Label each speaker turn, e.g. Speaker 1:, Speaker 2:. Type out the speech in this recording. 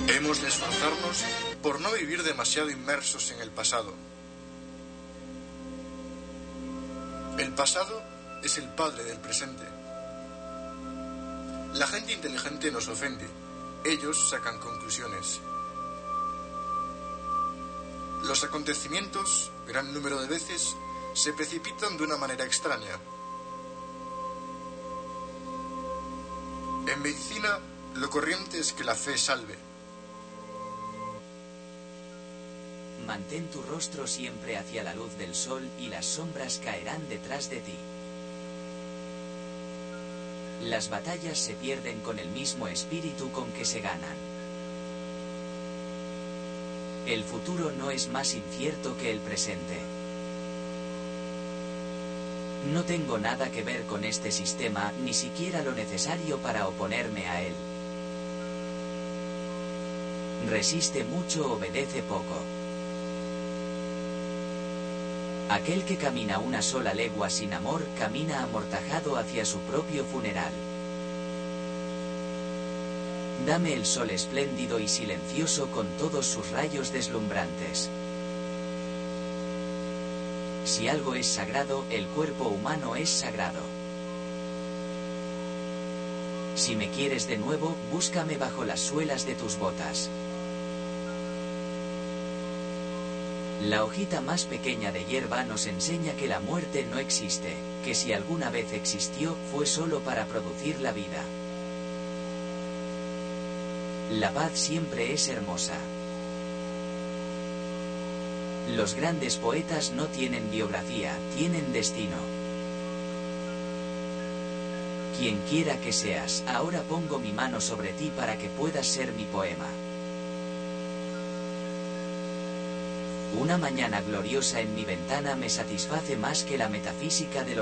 Speaker 1: Hemos de esforzarnos por no vivir demasiado inmersos en el pasado. El pasado es el padre del presente. La gente inteligente nos ofende. Ellos sacan conclusiones. Los acontecimientos, gran número de veces, se precipitan de una manera extraña. En medicina, lo corriente es que la fe salve.
Speaker 2: Mantén tu rostro siempre hacia la luz del sol y las sombras caerán detrás de ti. Las batallas se pierden con el mismo espíritu con que se ganan. El futuro no es más incierto que el presente. No tengo nada que ver con este sistema, ni siquiera lo necesario para oponerme a él. Resiste mucho, obedece poco. Aquel que camina una sola legua sin amor, camina amortajado hacia su propio funeral. Dame el sol espléndido y silencioso con todos sus rayos deslumbrantes. Si algo es sagrado, el cuerpo humano es sagrado. Si me quieres de nuevo, búscame bajo las suelas de tus botas. La hojita más pequeña de hierba nos enseña que la muerte no existe, que si alguna vez existió, fue solo para producir la vida. La paz siempre es hermosa. Los grandes poetas no tienen biografía, tienen destino. Quien quiera que seas, ahora pongo mi mano sobre ti para que puedas ser mi poema. Una mañana gloriosa en mi ventana me satisface más que la metafísica de los